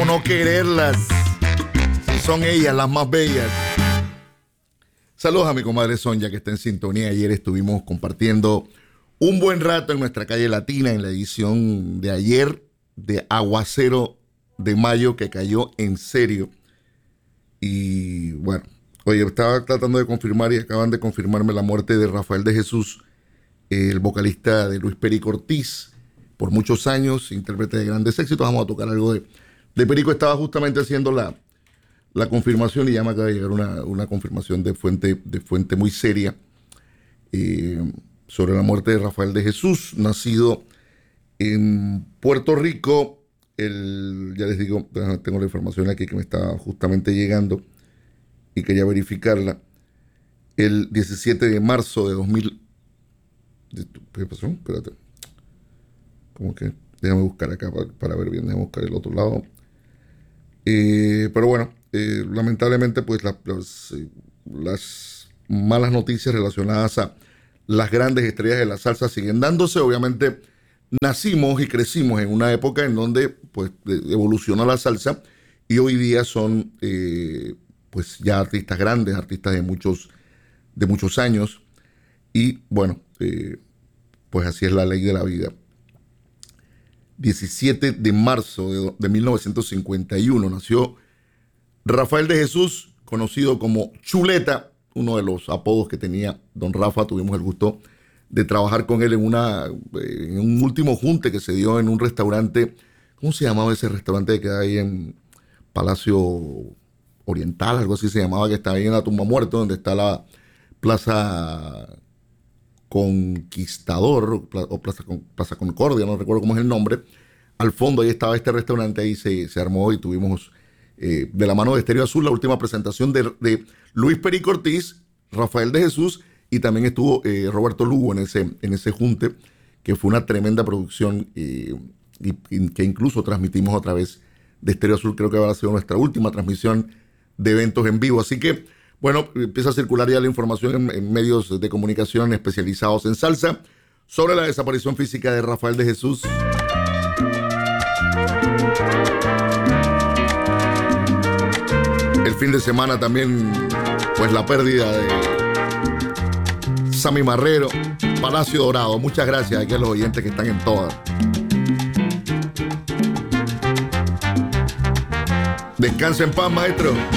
no quererlas. Son ellas las más bellas. Saludos a mi comadre Sonia, que está en sintonía. Ayer estuvimos compartiendo un buen rato en nuestra calle latina en la edición de ayer de Aguacero de Mayo, que cayó en serio. Y bueno, oye, estaba tratando de confirmar y acaban de confirmarme la muerte de Rafael de Jesús, el vocalista de Luis Perico Ortiz, por muchos años, intérprete de grandes éxitos. Vamos a tocar algo de Perico. Estaba justamente haciendo la confirmación y ya me acaba de llegar una confirmación de fuente muy seria sobre la muerte de Rafael de Jesús, nacido en Puerto Rico. Ya les digo, tengo la información aquí que me está justamente llegando y quería verificarla. El 17 de marzo de 2000. ¿Qué pasó? Espérate. ¿Cómo que? Déjame buscar acá para ver bien. Déjame buscar el otro lado. Pero bueno, lamentablemente pues las malas noticias relacionadas a las grandes estrellas de la salsa siguen dándose. Obviamente nacimos y crecimos en una época en donde pues evolucionó la salsa y hoy día son pues ya artistas grandes, artistas de muchos años. Y bueno, pues así es la ley de la vida. 17 de marzo de 1951 nació Rafael de Jesús, conocido como Chuleta, uno de los apodos que tenía don Rafa. Tuvimos el gusto de trabajar con él en un último junte que se dio en un restaurante. ¿Cómo se llamaba ese restaurante que queda ahí en Palacio Oriental? Algo así se llamaba, que está ahí en la Tumba Muerto, donde está la Plaza Conquistador o Plaza Concordia, no recuerdo cómo es el nombre. Al fondo ahí estaba este restaurante, ahí se armó y tuvimos de la mano de Estéreo Azul la última presentación de Luis Perico Ortiz, Rafael de Jesús, y también estuvo Roberto Lugo en ese junte, que fue una tremenda producción y que incluso transmitimos a través de Estéreo Azul. Creo que va a ser nuestra última transmisión de eventos en vivo, así que bueno, empieza a circular ya la información en medios de comunicación especializados en salsa sobre la desaparición física de Rafael de Jesús. El fin de semana también, pues la pérdida de Sammy Marrero, Palacio Dorado. Muchas gracias aquí a los oyentes que están en todas. Descansa en paz, maestro.